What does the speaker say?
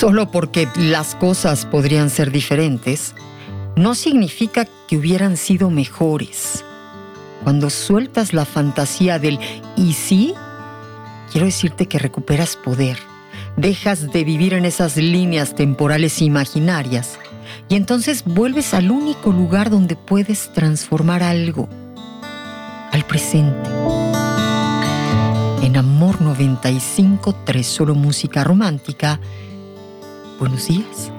Solo porque las cosas podrían ser diferentes, no significa que hubieran sido mejores. Cuando sueltas la fantasía del ¿y sí? Quiero decirte que recuperas poder. Dejas de vivir en esas líneas temporales imaginarias y entonces vuelves al único lugar donde puedes transformar algo, al presente. En Amor 95.3, solo música romántica. Buenos días.